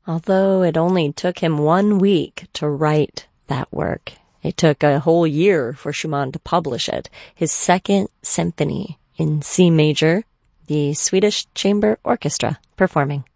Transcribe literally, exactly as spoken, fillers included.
although it only took him one week to write that work. It took a whole year for Schumann to publish it, his second symphony in C major, the Swedish Chamber Orchestra performing.